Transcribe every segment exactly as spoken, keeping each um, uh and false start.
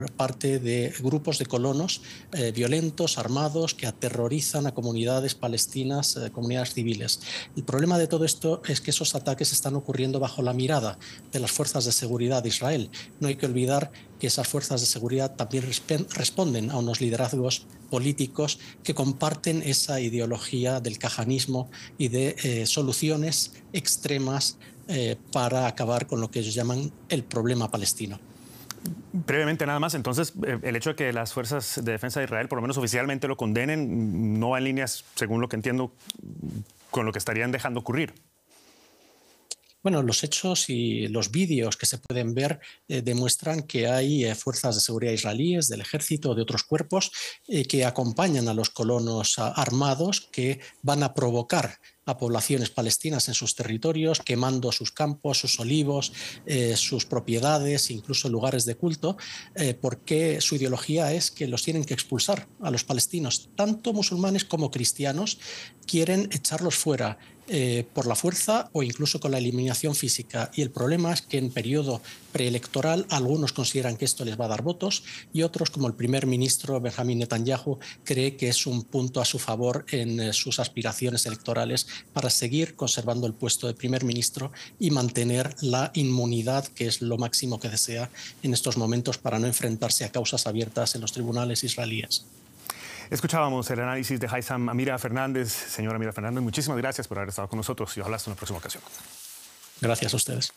parte de grupos de colonos eh, violentos, armados, que aterrorizan a comunidades palestinas, eh, comunidades civiles. El problema de todo esto es que esos ataques están ocurriendo bajo la mirada de las fuerzas de seguridad de Israel. No hay que olvidar que esas fuerzas de seguridad también responden a unos liderazgos políticos que comparten esa ideología del cajanismo y de eh, soluciones extremas eh, para acabar con lo que ellos llaman el problema palestino. Brevemente nada más, entonces el hecho de que las fuerzas de defensa de Israel por lo menos oficialmente lo condenen no va en líneas, según lo que entiendo, con lo que estarían dejando ocurrir. Bueno, los hechos y los vídeos que se pueden ver eh, demuestran que hay eh, fuerzas de seguridad israelíes, del ejército, de otros cuerpos, eh, que acompañan a los colonos a, armados que van a provocar a poblaciones palestinas en sus territorios, quemando sus campos, sus olivos, eh, sus propiedades, incluso lugares de culto, eh, porque su ideología es que los tienen que expulsar a los palestinos, tanto musulmanes como cristianos, quieren echarlos fuera eh, por la fuerza o incluso con la eliminación física. Y el problema es que en periodo preelectoral algunos consideran que esto les va a dar votos y otros, como el primer ministro Benjamín Netanyahu, cree que es un punto a su favor en eh, sus aspiraciones electorales para seguir conservando el puesto de primer ministro y mantener la inmunidad, que es lo máximo que desea en estos momentos para no enfrentarse a causas abiertas en los tribunales israelíes. Escuchábamos el análisis de Haitham Amira Fernández. Señora Amira Fernández, muchísimas gracias por haber estado con nosotros y ojalá hasta una próxima ocasión. Gracias a ustedes.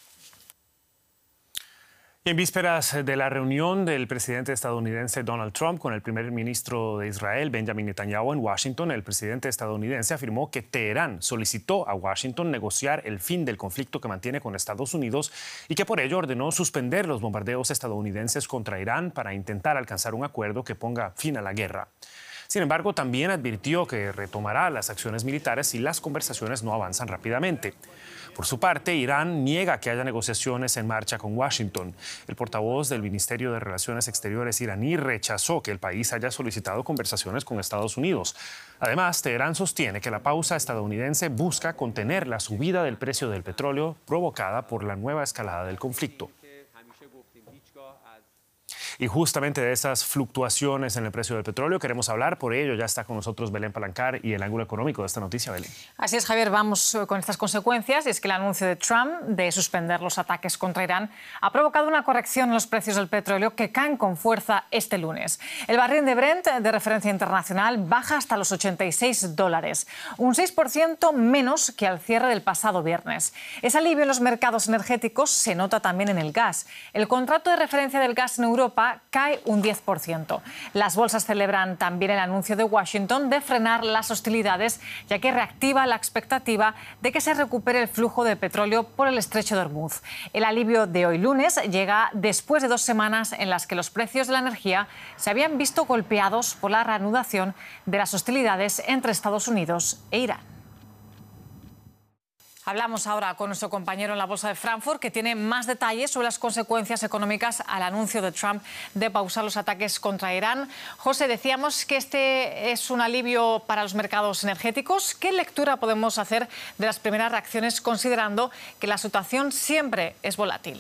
Y en vísperas de la reunión del presidente estadounidense Donald Trump con el primer ministro de Israel, Benjamin Netanyahu, en Washington, el presidente estadounidense afirmó que Teherán solicitó a Washington negociar el fin del conflicto que mantiene con Estados Unidos y que por ello ordenó suspender los bombardeos estadounidenses contra Irán para intentar alcanzar un acuerdo que ponga fin a la guerra. Sin embargo, también advirtió que retomará las acciones militares si las conversaciones no avanzan rápidamente. Por su parte, Irán niega que haya negociaciones en marcha con Washington. El portavoz del Ministerio de Relaciones Exteriores iraní rechazó que el país haya solicitado conversaciones con Estados Unidos. Además, Teherán sostiene que la pausa estadounidense busca contener la subida del precio del petróleo provocada por la nueva escalada del conflicto. Y justamente de esas fluctuaciones en el precio del petróleo queremos hablar. Por ello ya está con nosotros Belén Palancar y el ángulo económico de esta noticia. Belén. Así es, Javier. Vamos con estas consecuencias. Y es que el anuncio de Trump de suspender los ataques contra Irán ha provocado una corrección en los precios del petróleo que caen con fuerza este lunes. El barril de Brent, de referencia internacional, baja hasta los ochenta y seis dólares, un seis por ciento menos que al cierre del pasado viernes. Ese alivio en los mercados energéticos se nota también en el gas. El contrato de referencia del gas en Europa cae un diez por ciento. Las bolsas celebran también el anuncio de Washington de frenar las hostilidades, ya que reactiva la expectativa de que se recupere el flujo de petróleo por el estrecho de Hormuz. El alivio de hoy lunes llega después de dos semanas en las que los precios de la energía se habían visto golpeados por la reanudación de las hostilidades entre Estados Unidos e Irán. Hablamos ahora con nuestro compañero en la Bolsa de Frankfurt, que tiene más detalles sobre las consecuencias económicas al anuncio de Trump de pausar los ataques contra Irán. José, decíamos que este es un alivio para los mercados energéticos. ¿Qué lectura podemos hacer de las primeras reacciones, considerando que la situación siempre es volátil?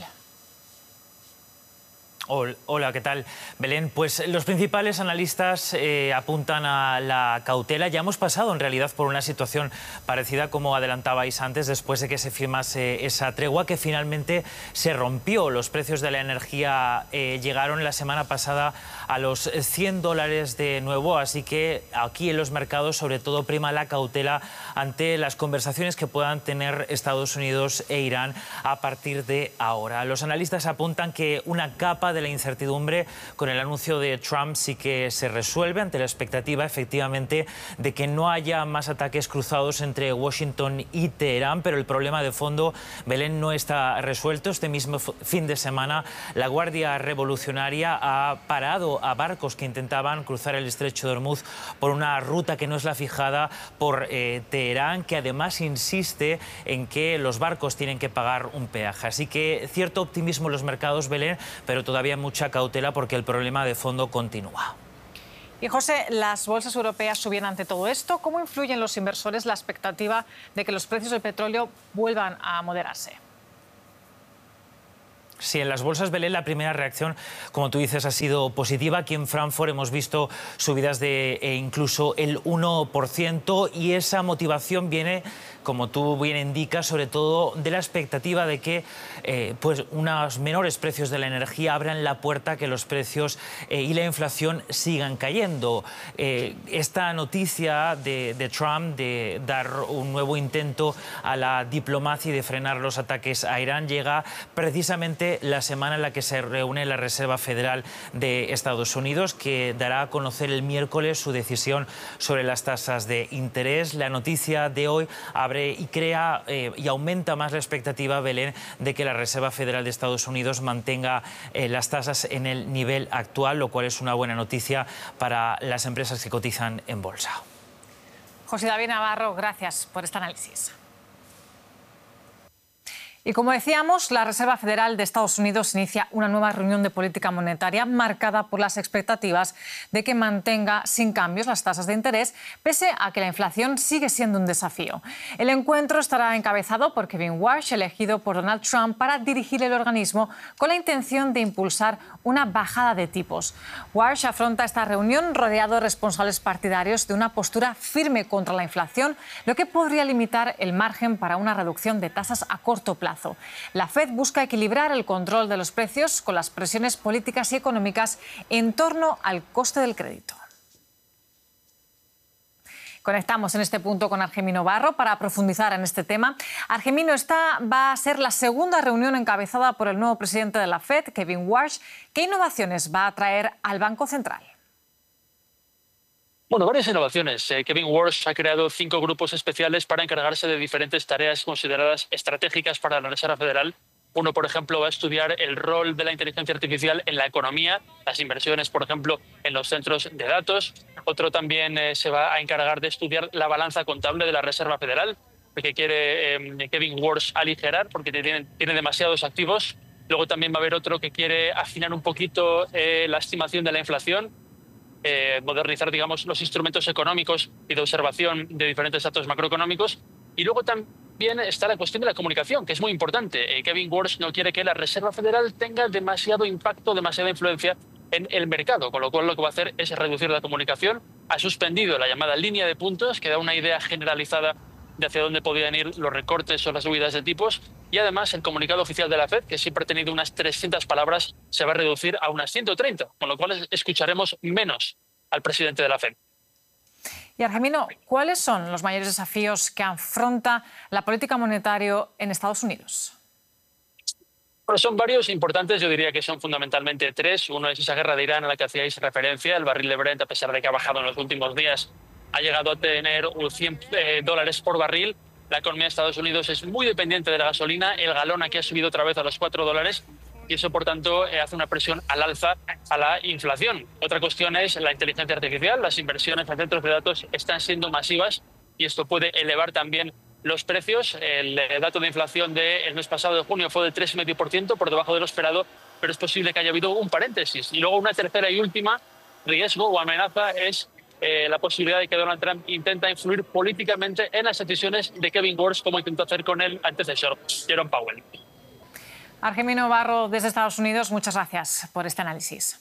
Hola, ¿qué tal, Belén? Pues los principales analistas eh, apuntan a la cautela. Ya hemos pasado, en realidad, por una situación parecida, como adelantabais antes, después de que se firmase esa tregua que finalmente se rompió. Los precios de la energía eh, llegaron la semana pasada a los cien dólares de nuevo, así que aquí en los mercados, sobre todo, prima la cautela ante las conversaciones que puedan tener Estados Unidos e Irán a partir de ahora. Los analistas apuntan que una capa de la incertidumbre con el anuncio de Trump sí que se resuelve ante la expectativa, efectivamente, de que no haya más ataques cruzados entre Washington y Teherán, pero el problema de fondo, Belén, no está resuelto. Este mismo fin de semana la Guardia Revolucionaria ha parado a barcos que intentaban cruzar el estrecho de Hormuz por una ruta que no es la fijada por eh, Teherán, que además insiste en que los barcos tienen que pagar un peaje. Así que cierto optimismo en los mercados, Belén, pero todavía mucha cautela porque el problema de fondo continúa. Y José, las bolsas europeas subían ante todo esto. ¿Cómo influyen los inversores la expectativa de que los precios del petróleo vuelvan a moderarse? Sí, en las bolsas, Belén, la primera reacción, como tú dices, ha sido positiva. Aquí en Frankfurt hemos visto subidas de eh, incluso el uno por ciento y esa motivación viene, como tú bien indicas, sobre todo de la expectativa de que eh, pues unos menores precios de la energía abran la puerta a que los precios eh, y la inflación sigan cayendo. Eh, esta noticia de, de Trump de dar un nuevo intento a la diplomacia y de frenar los ataques a Irán llega precisamente la semana en la que se reúne la Reserva Federal de Estados Unidos, que dará a conocer el miércoles su decisión sobre las tasas de interés. La noticia de hoy abre y crea eh, y aumenta más la expectativa, Belén, de que la Reserva Federal de Estados Unidos mantenga eh, las tasas en el nivel actual, lo cual es una buena noticia para las empresas que cotizan en bolsa. José David Navarro, gracias por este análisis. Y como decíamos, la Reserva Federal de Estados Unidos inicia una nueva reunión de política monetaria marcada por las expectativas de que mantenga sin cambios las tasas de interés, pese a que la inflación sigue siendo un desafío. El encuentro estará encabezado por Kevin Warsh, elegido por Donald Trump para dirigir el organismo con la intención de impulsar una bajada de tipos. Warsh afronta esta reunión rodeado de responsables partidarios de una postura firme contra la inflación, lo que podría limitar el margen para una reducción de tasas a corto plazo. La Fed busca equilibrar el control de los precios con las presiones políticas y económicas en torno al coste del crédito. Conectamos en este punto con Argemino Barro para profundizar en este tema. Argemino, esta va a ser la segunda reunión encabezada por el nuevo presidente de la Fed, Kevin Warsh. ¿Qué innovaciones va a traer al Banco Central? Bueno, varias innovaciones. Eh, Kevin Warsh ha creado cinco grupos especiales para encargarse de diferentes tareas consideradas estratégicas para la Reserva Federal. Uno, por ejemplo, va a estudiar el rol de la inteligencia artificial en la economía, las inversiones, por ejemplo, en los centros de datos. Otro también eh, se va a encargar de estudiar la balanza contable de la Reserva Federal, que quiere eh, Kevin Warsh aligerar porque tiene, tiene demasiados activos. Luego también va a haber otro que quiere afinar un poquito eh, la estimación de la inflación, Eh, modernizar, digamos, los instrumentos económicos y de observación de diferentes datos macroeconómicos. Y luego también está la cuestión de la comunicación, que es muy importante. Eh, Kevin Warsh no quiere que la Reserva Federal tenga demasiado impacto, demasiada influencia en el mercado, con lo cual lo que va a hacer es reducir la comunicación. Ha suspendido la llamada línea de puntos, que da una idea generalizada de hacia dónde podían ir los recortes o las subidas de tipos. Y además el comunicado oficial de la Fed, que siempre ha tenido unas trescientas palabras, se va a reducir a unas ciento treinta, con lo cual escucharemos menos al presidente de la Fed. Y Argemino, ¿cuáles son los mayores desafíos que afronta la política monetaria en Estados Unidos? Bueno, son varios importantes, yo diría que son fundamentalmente tres. Uno es esa guerra de Irán a la que hacíais referencia. El barril de Brent, a pesar de que ha bajado en los últimos días, ha llegado a tener cien dólares por barril. La economía de Estados Unidos es muy dependiente de la gasolina. El galón aquí ha subido otra vez a los cuatro dólares y eso, por tanto, hace una presión al alza a la inflación. Otra cuestión es la inteligencia artificial. Las inversiones en centros de datos están siendo masivas y esto puede elevar también los precios. El dato de inflación del mes pasado de junio fue de tres coma cinco por ciento, por debajo de lo esperado, pero es posible que haya habido un paréntesis. Y luego una tercera y última riesgo o amenaza es eh, la posibilidad de que Donald Trump intenta influir políticamente en las decisiones de Kevin Warsh, como intentó hacer con el antecesor, Jerome Powell. Argemino Barro, desde Estados Unidos, muchas gracias por este análisis.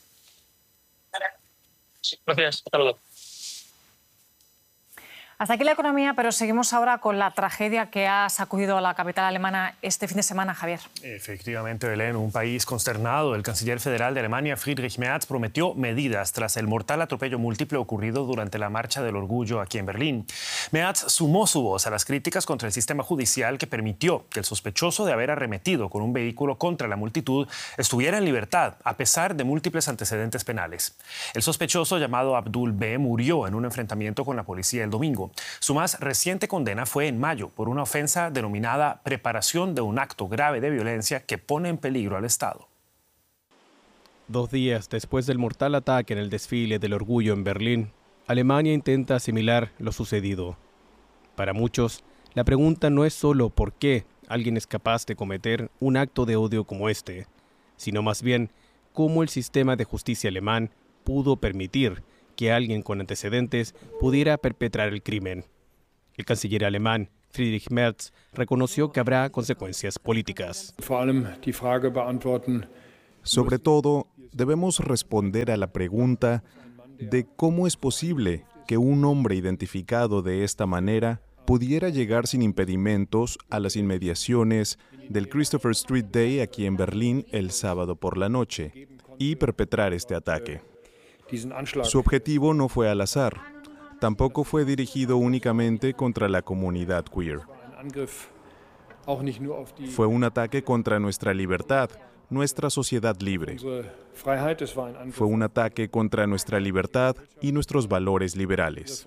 Gracias, hasta luego. Hasta aquí la economía, pero seguimos ahora con la tragedia que ha sacudido a la capital alemana este fin de semana, Javier. Efectivamente, Belén, un país consternado. El canciller federal de Alemania, Friedrich Merz, prometió medidas tras el mortal atropello múltiple ocurrido durante la Marcha del Orgullo aquí en Berlín. Merz sumó su voz a las críticas contra el sistema judicial que permitió que el sospechoso de haber arremetido con un vehículo contra la multitud estuviera en libertad, a pesar de múltiples antecedentes penales. El sospechoso, llamado Abdul B., murió en un enfrentamiento con la policía el domingo. Su más reciente condena fue en mayo por una ofensa denominada preparación de un acto grave de violencia que pone en peligro al Estado. Dos días después del mortal ataque en el desfile del Orgullo en Berlín, Alemania intenta asimilar lo sucedido. Para muchos, la pregunta no es solo por qué alguien es capaz de cometer un acto de odio como este, sino más bien cómo el sistema de justicia alemán pudo permitir que alguien con antecedentes pudiera perpetrar el crimen. El canciller alemán Friedrich Merz reconoció que habrá consecuencias políticas. Sobre todo, debemos responder a la pregunta de cómo es posible que un hombre identificado de esta manera pudiera llegar sin impedimentos a las inmediaciones del Christopher Street Day aquí en Berlín el sábado por la noche y perpetrar este ataque. Su objetivo no fue al azar, tampoco fue dirigido únicamente contra la comunidad queer. Fue un ataque contra nuestra libertad, nuestra sociedad libre. Fue un ataque contra nuestra libertad y nuestros valores liberales.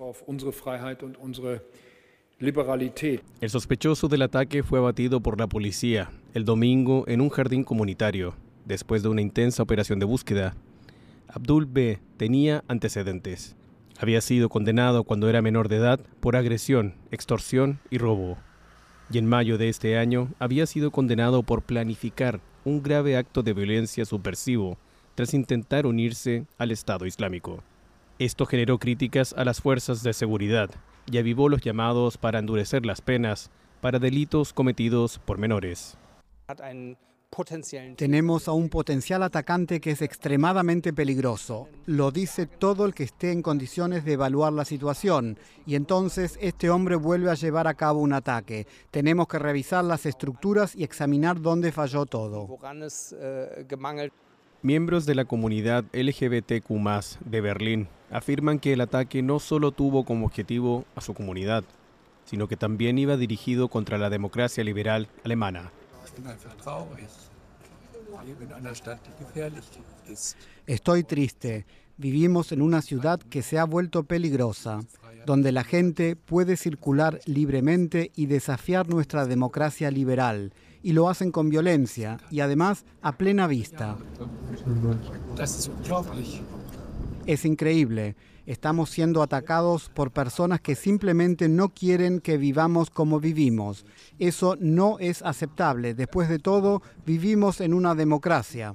El sospechoso del ataque fue abatido por la policía el domingo en un jardín comunitario, después de una intensa operación de búsqueda. Abdul B. tenía antecedentes. Había sido condenado cuando era menor de edad por agresión, extorsión y robo. Y en mayo de este año había sido condenado por planificar un grave acto de violencia subversivo tras intentar unirse al Estado Islámico. Esto generó críticas a las fuerzas de seguridad y avivó los llamados para endurecer las penas para delitos cometidos por menores. Tenemos a un potencial atacante que es extremadamente peligroso. Lo dice todo el que esté en condiciones de evaluar la situación. Y entonces este hombre vuelve a llevar a cabo un ataque. Tenemos que revisar las estructuras y examinar dónde falló todo. Miembros de la comunidad L G B T Q más, de Berlín afirman que el ataque no solo tuvo como objetivo a su comunidad, sino que también iba dirigido contra la democracia liberal alemana. Estoy triste. Vivimos en una ciudad que se ha vuelto peligrosa, donde la gente puede circular libremente y desafiar nuestra democracia liberal, y lo hacen con violencia y además a plena vista. Es increíble. Estamos siendo atacados por personas que simplemente no quieren que vivamos como vivimos. Eso no es aceptable. Después de todo, vivimos en una democracia.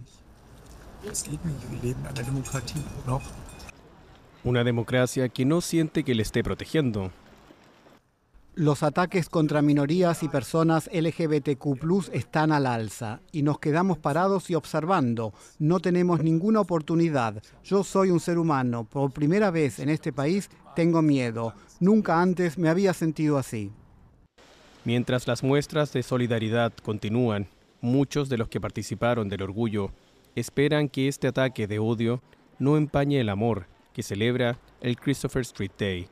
Una democracia que no siente que le esté protegiendo. Los ataques contra minorías y personas L G B T Q plus, están al alza y nos quedamos parados y observando. No tenemos ninguna oportunidad. Yo soy un ser humano. Por primera vez en este país tengo miedo. Nunca antes me había sentido así. Mientras las muestras de solidaridad continúan, muchos de los que participaron del orgullo esperan que este ataque de odio no empañe el amor que celebra el Christopher Street Day.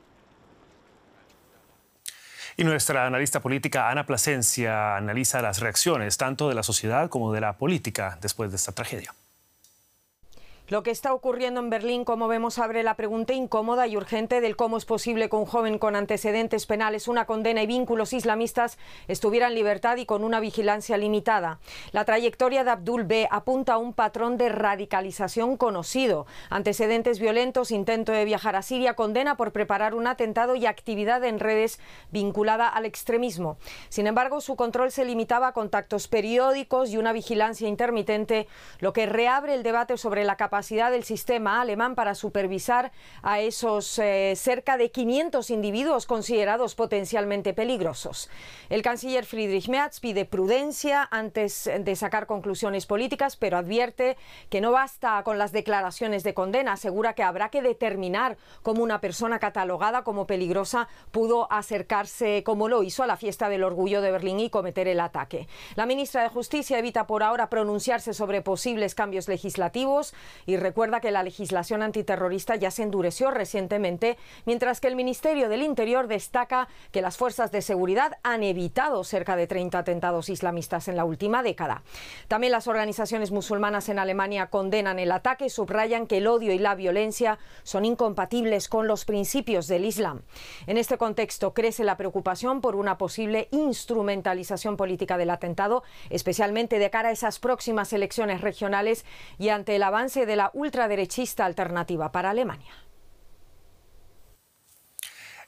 Y nuestra analista política Ana Plasencia analiza las reacciones tanto de la sociedad como de la política después de esta tragedia. Lo que está ocurriendo en Berlín, como vemos, abre la pregunta incómoda y urgente del cómo es posible que un joven con antecedentes penales, una condena y vínculos islamistas estuviera en libertad y con una vigilancia limitada. La trayectoria de Abdul B. apunta a un patrón de radicalización conocido. Antecedentes violentos, intento de viajar a Siria, condena por preparar un atentado y actividad en redes vinculada al extremismo. Sin embargo, su control se limitaba a contactos periódicos y una vigilancia intermitente, lo que reabre el debate sobre la capacidad del sistema alemán para supervisar a esos eh, cerca de quinientos individuos considerados potencialmente peligrosos. El canciller Friedrich Merz pide prudencia antes de sacar conclusiones políticas, pero advierte que no basta con las declaraciones de condena. Asegura que habrá que determinar cómo una persona catalogada como peligrosa pudo acercarse, como lo hizo, a la fiesta del orgullo de Berlín y cometer el ataque. La ministra de Justicia evita por ahora pronunciarse sobre posibles cambios legislativos y recuerda que la legislación antiterrorista ya se endureció recientemente, mientras que el Ministerio del Interior destaca que las fuerzas de seguridad han evitado cerca de treinta atentados islamistas en la última década. También las organizaciones musulmanas en Alemania condenan el ataque y subrayan que el odio y la violencia son incompatibles con los principios del Islam. En este contexto crece la preocupación por una posible instrumentalización política del atentado, especialmente de cara a esas próximas elecciones regionales y ante el avance de la ultraderechista Alternativa para Alemania.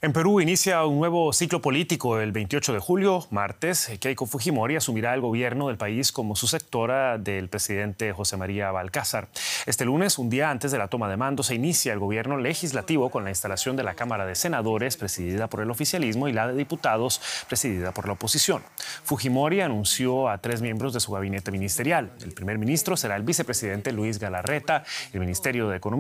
En Perú inicia un nuevo ciclo político el veintiocho de julio, martes. Keiko Fujimori asumirá el gobierno del país como sucesora del presidente José María Balcázar. Este lunes, un día antes de la toma de mando, se inicia el gobierno legislativo con la instalación de la Cámara de Senadores, presidida por el oficialismo, y la de Diputados, presidida por la oposición. Fujimori anunció a tres miembros de su gabinete ministerial. El primer ministro será el vicepresidente Luis Galarreta. El Ministerio de Economía